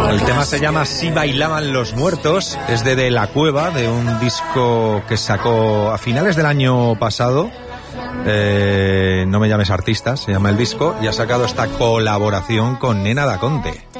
El tema se llama Si bailaban los muertos, es de La Cueva, de un disco que sacó a finales del año pasado. No me llames artista, se llama el disco, y ha sacado esta colaboración con Nena Daconte.